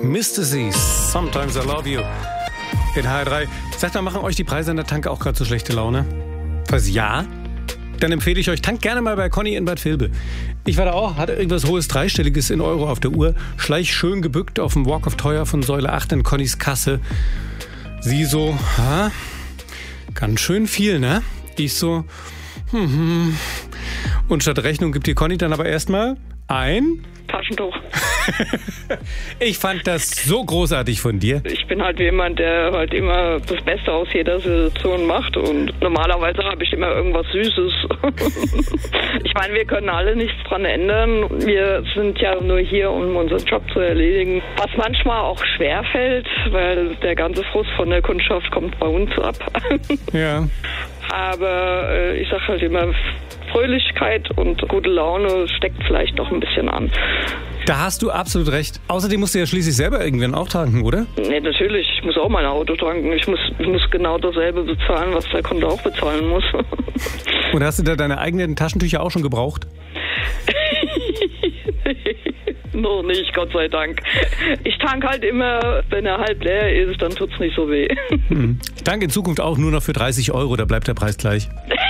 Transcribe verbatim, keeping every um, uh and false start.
Mister C, Sometimes I Love You. In H R drei. Sagt mal, machen euch die Preise an der Tanke auch gerade so schlechte Laune? Falls ja, dann empfehle ich euch, tankt gerne mal bei Conny in Bad Vilbel. Ich war da auch, hatte irgendwas hohes Dreistelliges in Euro auf der Uhr, schleich schön gebückt auf dem Walk of Teuer von Säule acht in Connys Kasse. Sie so, ha, ganz schön viel, ne? Ich so, hm, hm. Und statt Rechnung gibt die Conny dann aber erstmal ein Taschentuch. Ich fand das so großartig von dir. Ich bin halt jemand, der halt immer das Beste aus jeder Situation macht und normalerweise habe ich immer irgendwas Süßes. Ich meine, wir können alle nichts dran ändern. Wir sind ja nur hier, um unseren Job zu erledigen. Was manchmal auch schwerfällt, weil der ganze Frust von der Kundschaft kommt bei uns ab. Ja. Aber äh, ich sage halt immer, Fröhlichkeit und gute Laune steckt vielleicht noch ein bisschen an. Da hast du absolut recht. Außerdem musst du ja schließlich selber irgendwann auch tanken, oder? Nee, natürlich. Ich muss auch mein Auto tanken. Ich muss, ich muss genau dasselbe bezahlen, was der Kunde auch bezahlen muss. Und hast du da deine eigenen Taschentücher auch schon gebraucht? Noch nicht, Gott sei Dank. Ich tank halt immer, wenn er halb leer ist, dann tut's nicht so weh. Hm. Ich tanke in Zukunft auch nur noch für dreißig Euro, da bleibt der Preis gleich.